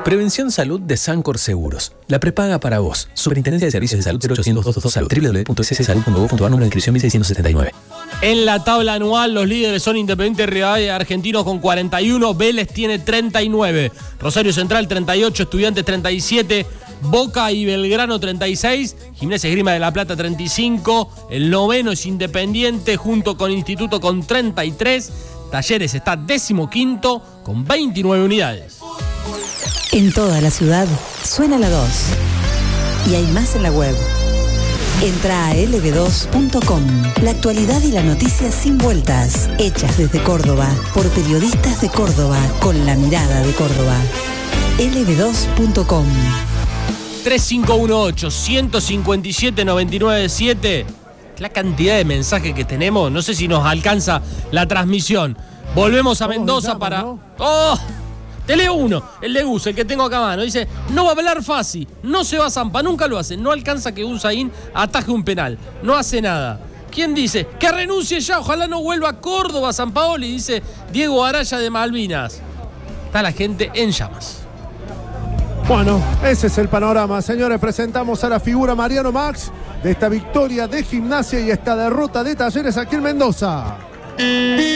Prevención Salud de Sancor Seguros. La prepaga para vos. Superintendencia de Servicios de Salud 0800-222 Salud. www.sssalud.gov.ar, número de inscripción 1679. En la tabla anual, los líderes son Independiente Rivadavia, Argentinos con 41, Vélez tiene 39, Rosario Central 38, Estudiantes 37, Boca y Belgrano 36, Gimnasia Esgrima de la Plata 35, el noveno es Independiente junto con Instituto con 33, Talleres está 15º con 29 unidades. En toda la ciudad suena la 2 y hay más en la web. Entra a lb2.com. La actualidad y la noticia sin vueltas, hechas desde Córdoba por periodistas de Córdoba con la mirada de Córdoba. lb2.com. 3518-157-997. La cantidad de mensajes que tenemos, no sé si nos alcanza la transmisión. Volvemos a Mendoza para... ¿no? ¡Oh! Te leo uno, el de Gus, el que tengo acá a mano. Dice, no va a hablar fácil, no se va a Zampa, nunca lo hace. No alcanza que Usain ataje un penal, no hace nada. ¿Quién dice? Que renuncie ya, ojalá no vuelva a Córdoba, Sampaoli, dice Diego Araya de Malvinas. Está la gente en llamas. Bueno, ese es el panorama. Señores, presentamos a la figura Mariano Max de esta victoria de Gimnasia y esta derrota de Talleres aquí en Mendoza.